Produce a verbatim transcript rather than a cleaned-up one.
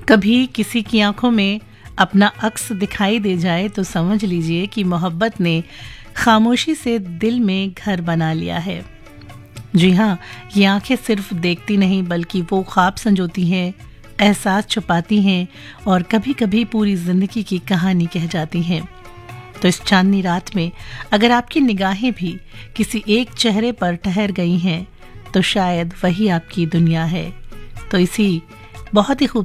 कभी किसी की आंखों में अपना अक्स दिखाई दे जाए तो समझ लीजिए कि मोहब्बत ने खामोशी से दिल में घर बना लिया है। जी हाँ, ये आंखें सिर्फ देखती नहीं बल्कि वो ख्वाब संजोती हैं, एहसास छुपाती हैं और कभी कभी पूरी जिंदगी की कहानी कह जाती हैं। तो इस चांदनी रात में अगर आपकी निगाहें भी किसी एक चेहरे पर ठहर गई हैं तो शायद वही आपकी दुनिया है। तो इसी बहुत ही खूब